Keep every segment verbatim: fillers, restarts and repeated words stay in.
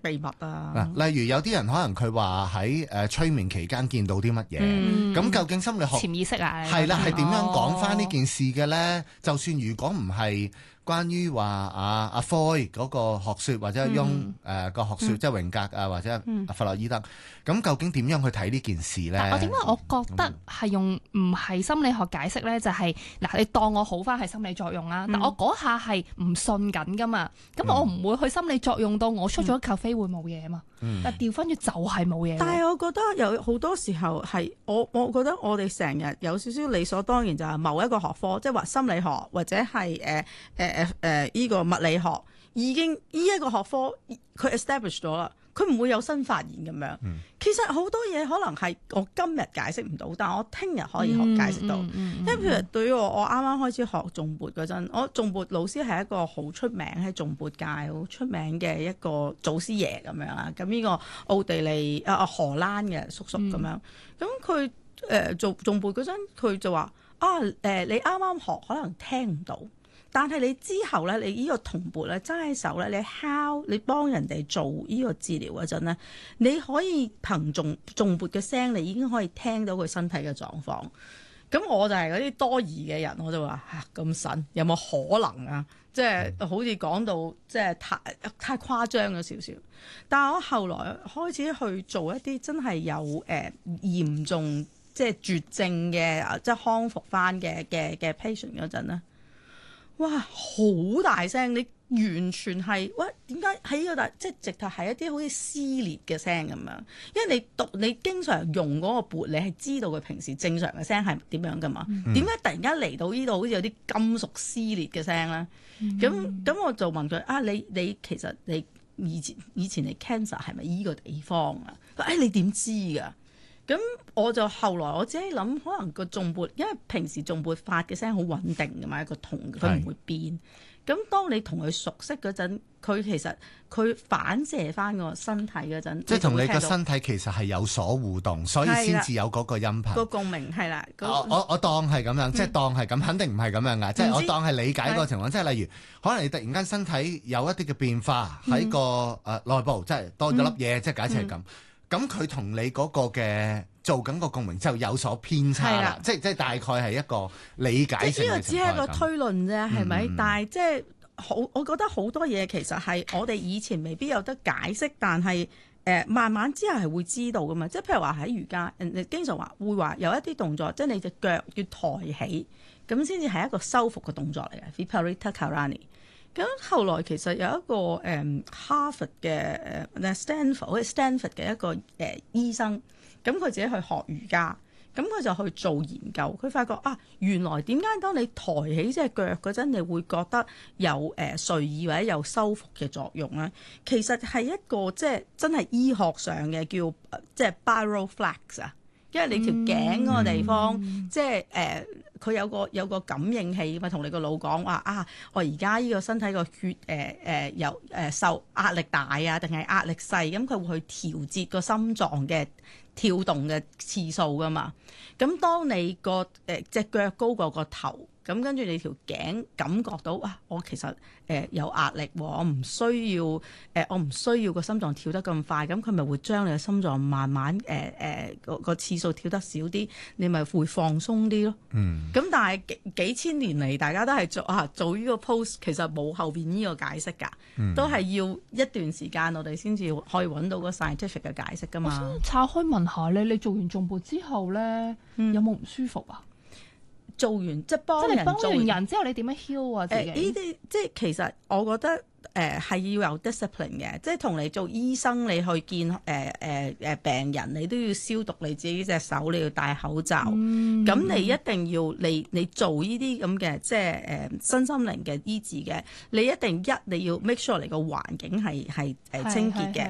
秘密啊。 嗱，例如有啲人可能佢話喺誒催眠期間見到啲乜嘢，咁、嗯、究竟心理學潛意識啊， 係啦，係點樣講翻呢件事嘅咧？哦、就算如果唔係關於話啊阿科嗰個學説，或者用誒個學説，嗯、即係榮格啊，或者阿弗洛伊德，咁、嗯、究竟點樣去睇呢件事咧？ 我點解我覺得係用唔係心理學解釋咧？就係、是、嗱，你當我好翻係心理作用啦，嗯、但我嗰下係唔信緊噶嘛，咁、嗯、我唔會去心理作用到我出咗咖啡會冇嘢嘛。嗯、但調翻轉就係冇嘢。 但係我覺得有好多時候係我我覺得我哋成日有少少理所當然就係某一個學科，即係話心理學或者係誒誒誒誒依個物理學已經呢一個學科佢 establish 咗啦，佢唔會有新發現咁樣。嗯、其實好多嘢可能係我今日解釋唔到，但係我聽日可以學解釋到。嗯嗯嗯、因為譬如對於我我啱啱開始學頌缽嗰陣，我頌缽老師係一個好出名喺頌缽界好出名嘅一個祖師爺咁樣啊。咁呢個奧地利啊啊荷蘭嘅叔叔咁樣，咁佢誒做頌缽嗰陣，佢就話啊誒、呃，你啱啱學可能聽唔到。但係你之後咧，你呢個銅缽咧揸喺手咧，你敲你幫人哋做呢個治療嗰陣咧，你可以憑頌頌缽嘅聲，你已經可以聽到佢身體嘅狀況。咁我就係嗰啲多疑嘅人，我就話嚇咁神，有冇可能啊？即係好似講到即係太太誇張咗少少。但係我後來開始去做一啲真係有誒、呃、嚴重即係絕症嘅即係康復翻嘅嘅嘅 patient 嗰陣咧。哇！好大聲，你完全係喂點解喺呢個大即係直頭係一啲好似撕裂嘅聲咁樣，因為你讀你經常用嗰個缽，你係知道佢平時正常嘅聲係點樣噶嘛？點解、嗯、突然間嚟到呢度好似有啲金屬撕裂嘅聲咧？咁咁、嗯、我就問佢啊，你你其實你以前以前你 cancer 係咪依個地方啊？佢誒、哎、你點知㗎？咁我就後來我自己諗，可能個頌缽，因為平時頌缽發嘅聲好穩定㗎嘛，一個銅佢唔會變。咁是當你同佢熟悉嗰陣，佢其實佢反射翻個身體嗰陣， 即係同你個身體其實係有所互動，所以先至有嗰個音頻個共鳴係啦。 我我我當係咁樣，嗯、即係當係咁，肯定唔係咁樣㗎。即係我當係理解個情況，即係例如可能你突然間身體有一啲嘅變化喺個誒內部，即係多咗粒嘢，即係假設係咁。咁佢同你嗰個嘅做緊個共鳴就有所偏差啦，的即係即係大概係一個理解性嘅情況。呢個只係一個推論啫，係咪？嗯、但係即係好，我覺得好多嘢其實係我哋以前未必有得解釋，但係誒、呃、慢慢之後係會知道噶嘛。即係譬如話喺瑜伽，人哋經常話會話有一啲動作，即係你隻腳要抬起，咁先至係一個修復嘅動作嚟嘅。Viparita Karani。咁後來其實有一個誒、嗯、哈佛嘅誒 Stanford 好似 Stanford 嘅一個誒、呃、醫生，咁佢自己去學瑜伽，咁佢就去做研究，佢發覺啊，原來點解當你抬起隻腳嗰陣，你會覺得有誒、呃、睡意或者有修復嘅作用咧？其實係一個即係真係醫學上嘅叫即係 Barrowflex 啊，因為你條頸嗰個地方、嗯、即係誒。呃佢有個有個感應器嘛，同你個腦講話啊，我而家呢個身體個血誒誒有誒受壓力大啊，定係壓力細，咁佢會去調節個心臟嘅跳動嘅次數噶嘛。咁當你個誒隻腳高過個頭，咁跟住你條頸感覺到啊，我其實誒、呃、有壓力，我唔需要誒、呃，我唔需要個心臟跳得咁快，咁佢咪會將你嘅心臟慢慢誒誒、呃呃、個個次數跳得少啲，你咪會放鬆啲咯。嗯。咁但係幾幾千年嚟，大家都係做啊做呢個 post，其實冇後邊呢個解釋㗎，嗯、都係要一段時間我哋先至可以揾到個 scientific 嘅解釋㗎嘛。 我想岔開問下咧，你做完頌缽之後咧，嗯、有冇唔舒服啊？ 做完即係幫人做完人之後，你點樣 heal 啊？自己？ 誒呢啲即係其實我覺得誒係、呃、要有 discipline 嘅，即係同你做醫生，你去見誒誒誒病人，你都要消毒你自己隻手，你要戴口罩。咁、嗯、你一定要你你做呢啲咁嘅即係誒、呃、身心靈嘅醫治嘅，你一定一你要 make sure 你個環境係係誒清潔嘅。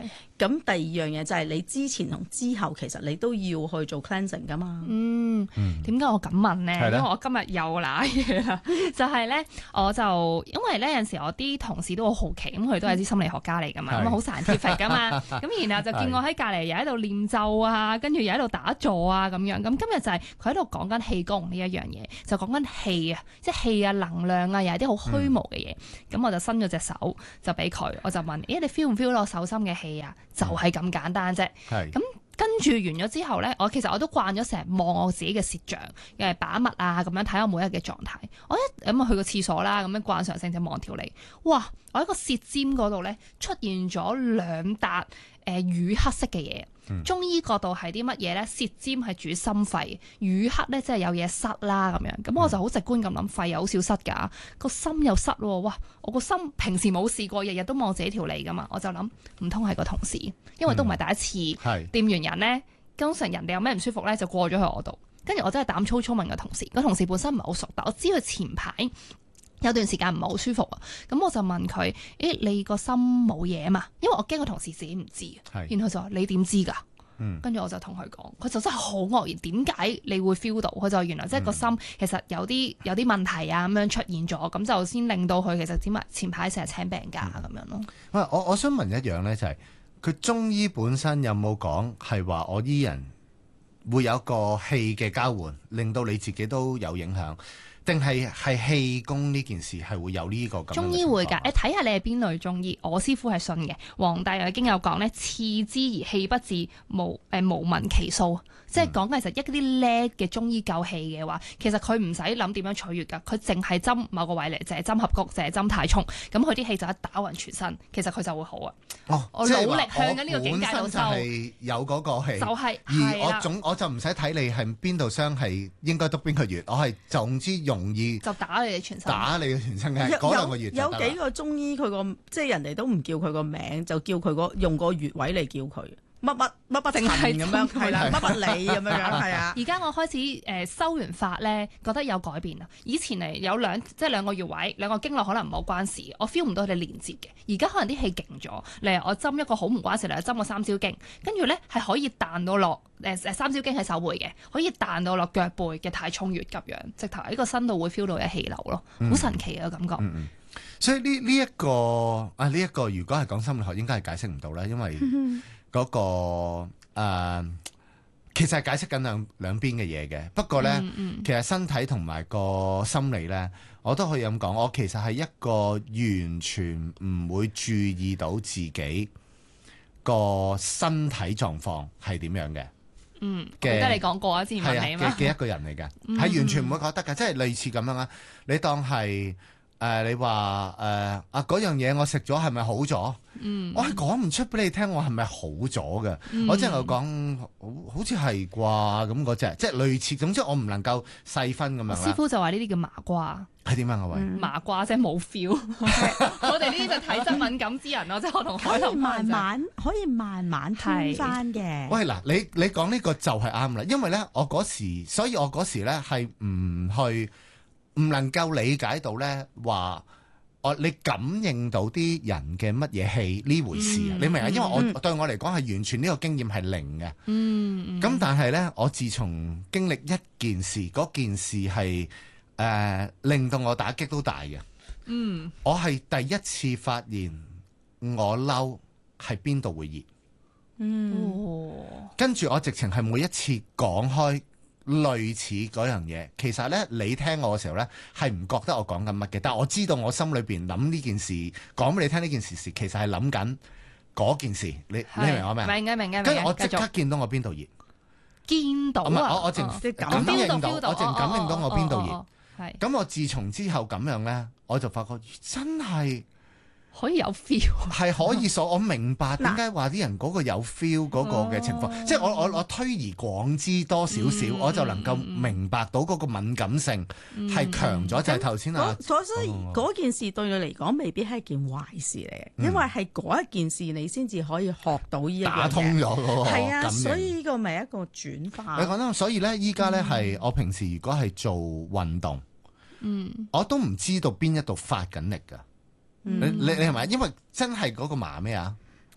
咁第二樣嘢就係你之前同之後，其實你都要去做 cleansing 噶嘛。 嗯，點解我咁問咧？ 係咧因為我今日又瀨嘢啦，就係咧，我就因為咧有陣時我啲同事都好好奇，咁佢都係啲心理學家嚟噶嘛， 係咁啊好 scientific 噶嘛，咁然後就見我喺隔離又喺度念咒啊，跟住又喺度打坐啊咁樣，咁今日就係佢喺度講緊氣功呢一樣嘢，就講緊氣啊，即係氣啊、能量啊，又係啲好虛無嘅嘢，咁、嗯、我就伸咗隻手就俾佢，我就問：咦，你 feel 唔 feel 到我手心嘅氣啊？就係咁簡單啫。 係咁跟住完咗之後咧，我其實我都慣咗成日望我自己嘅舌象，誒把脈啊，咁樣睇我每一日嘅狀態。我一咁啊去個廁所啦，咁樣慣常性就望條脷，哇！我喺個舌尖嗰度咧出現咗兩笪誒乳黑色嘅嘢。 嗯、 中醫角度係啲乜嘢咧？舌尖係主心肺，乳黑咧即係有嘢塞啦咁樣。咁我就好直觀咁諗，肺有好少塞㗎，個心又塞喎。哇！我個心平時冇試過，日日都望自己條脷㗎嘛，我就諗唔通係個同事，因為都唔係第一次掂完人咧。通常人哋有咩唔舒服咧，就過咗去我度。跟住我真係膽粗粗問個同事，個同事本身唔係好熟，但我知佢前排有段時間唔係好舒服啊。咁我就問佢：誒，你個心冇嘢啊嘛？因為我驚個同事自己唔知。然後就話：你點知㗎？跟住、嗯、我就同佢講，佢就真係好愕然。點解你會 feel 到？佢就原來即係個心其實有啲有啲問題啊咁樣出現咗，咁就先令到佢其實點解前排成日請病假咁樣咯。 喂，我我想問一樣咧，就係、是、佢中醫本身有冇講係話我醫人會有個氣嘅交換，令到你自己都有影響？定係係氣功呢件事係會有呢個咁？中醫會㗎，誒睇下你係邊類中醫。我師傅係信嘅，黃帝內經有講咧，刺之而氣不至，無誒、呃、無聞其數。即係講其實一啲叻嘅中醫救氣嘅話，其實佢唔使諗點樣取穴㗎，佢淨係針某個位嚟，就係針合谷，就係針太沖，咁佢啲氣就一打勻全身，其實佢就會好啊。 哦， 我努力向緊呢個境界度修， 係有嗰個氣， 就係、 而我總我就唔使睇你係邊度傷，係應該督邊個穴，我係總之容易就打你嘅全身， 打你嘅全身嘅嗰兩個穴就得啦。 有幾個中醫佢個即係人哋都唔叫佢個名，就叫佢個用個穴位嚟叫佢。乜乜乜乜定係咁樣，係啦，乜乜你咁樣樣，係啊。 而家我開始誒、呃、修完法咧，覺得有改變啦。以前嚟有兩即係兩個穴位，兩個經絡可能唔好關事，我 feel 唔到佢哋連接嘅。而家可能啲氣勁咗，例如我針一個好唔關事，例如針個三焦經，跟住咧係可以彈到落誒誒三焦經係手背嘅，可以彈到落腳背嘅太沖穴咁樣，直頭喺個身度會 feel 到有氣流咯，好、嗯、神奇嘅感覺。 嗯嗯、所以呢呢一個啊呢一、這個如果係講心理學，應該係解釋唔到啦，因為。嗰、那個、呃、其實係解釋緊兩兩邊嘅嘢嘅。不過呢，嗯嗯、其實身體同埋個心理呢，我都可以咁講。我其實係一個完全唔會注意到自己個身體狀況係點樣嘅。 嗯，記得你講過啊，之前問你嘛嘅一個人嚟嘅，係、嗯、完全唔會覺得嘅，即係類似咁樣啊。你當係。誒、呃、你話誒、呃、啊嗰樣嘢我食咗係咪好咗？嗯，我係講唔出俾你聽我係咪好咗嘅。嗯、我只能夠講好好似係啩咁嗰隻，即係類似。總之我唔能夠細分咁樣啦。 師傅就話呢啲叫麻瓜。 係點樣啊？喂、嗯， 麻瓜即係冇 feel。我哋呢啲就體質敏感之人咯，即係我同海林慢慢可以慢慢吞翻嘅。 喂嗱，你你講呢個就係啱啦，因為咧我嗰時，所以我嗰時咧係唔去。唔能夠理解到咧，話我你感應到啲人嘅乜嘢氣呢回事啊？嗯、你明啊？因為我、嗯、對我嚟講係完全呢個經驗係零嘅。嗯，咁、嗯、但係咧，我自從經歷一件事，嗰件事係誒、呃、令到我打擊都大嘅。嗯，我係第一次發現我嬲係邊度會熱。嗯，跟住我直情係每一次講開。類似嗰樣嘢，其實咧你聽我嘅時候咧係唔覺得我講緊乜嘅，但係我知道我心裏邊諗呢件事，講俾你聽呢件事時，其實係諗緊嗰件事。你是你明我咩？ 明嘅明嘅。 跟住我即刻見到我邊度熱， 見到啊！ 我我淨、哦、感應到，到我淨感應到我邊度熱。係、哦。咁、哦哦、我自從之後咁樣咧，我就發覺真係。 可以有 feel， 係可以所我明白點解話啲人嗰個有 feel 嗰個嘅情況，哦、即係我我我推而廣之多少少，嗯、我就能夠明白到嗰個敏感性係強咗，嗯、就係頭先啊。 所以嗰件事對你嚟講未必係一件壞事嚟嘅，嗯、因為係嗰一件事你先至可以學到呢一樣嘢。打通咗嗰個係啊，所以呢個咪一個轉化。你講得，所以咧依家咧係我平時如果係做運動，嗯，我都唔知道邊一度發緊力㗎。你你你係咪？因為真係嗰個麻咩啊？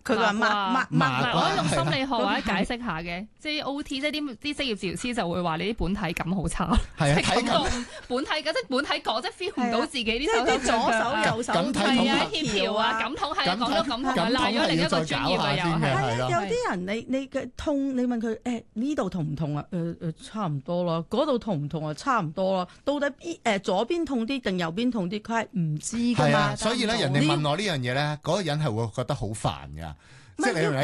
佢話抹抹唔係，我麻瓜可以用心理學或者係解釋下嘅，即係 O T，即係啲啲職業治療師就會話你啲本體感好差， 係啊， 即係睇感感覺本體感，即係本體講，即係 feel 唔到自己啲即係啲手手腳左腳啊手右手感體係啊， 統合協調啊，感統係啊，講咗感統啊， 感統賴咗另一個專業啊，又係要再搞下先嘅係。 係咯有啲人你你嘅痛，你問佢誒呢度痛唔痛啊？誒、誒差唔多啦，嗰度痛唔痛啊？差唔多啦。到底邊誒左邊痛啲定右邊痛啲？佢係唔知㗎嘛。 係啊，所以咧人哋你要問我呢樣嘢咧，嗰個人係會覺得好煩㗎，即係你明唔明？